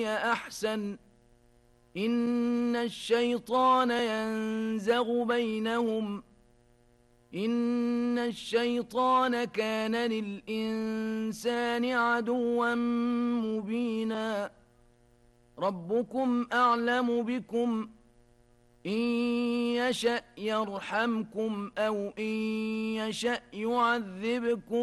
هي أحسن إن الشيطان ينزغ بينهم إن الشيطان كان للإنسان عدوا مبينا ربكم أعلم بكم إن يشأ يرحمكم أو إن يشأ يعذبكم